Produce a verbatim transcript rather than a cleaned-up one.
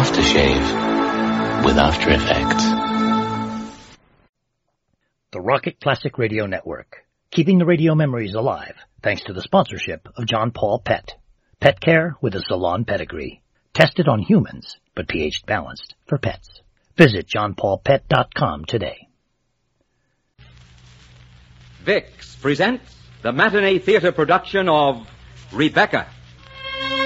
aftershave with After Effects. The Rocket Classic Radio Network, keeping the radio memories alive thanks to the sponsorship of John Paul Pet. Pet care with a salon pedigree. Tested on humans, but pH balanced for pets. Visit john paul pet dot com today. Vicks presents the matinee theater production of Rebecca.